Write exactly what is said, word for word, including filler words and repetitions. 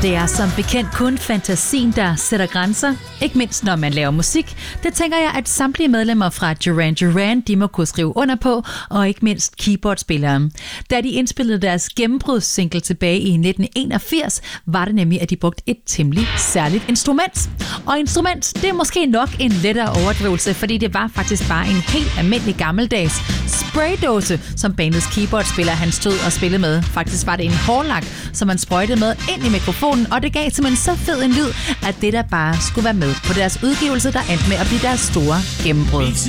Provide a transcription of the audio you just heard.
Det er som bekendt kun fantasien, der sætter grænser. Ikke mindst når man laver musik. Det tænker jeg, at samtlige medlemmer fra Duran Duran, de må kunne skrive under på, og ikke mindst keyboardspilleren. Da de indspillede deres gennembrudssingle tilbage i nitten enogfirs, var det nemlig, at de brugte et temmelig særligt instrument. Og instrument, det er måske nok en lettere overdrivelse, fordi det var faktisk bare en helt almindelig gammeldags spraydåse, som bandets keyboardspiller han stod og spillede med. Faktisk var det en hårlak, som man sprøjtede med ind i mikrofonen, og det gav simpelthen så fed en lyd, at det der bare skulle være med på deres udgivelse, der endte med at blive deres store gennembrud.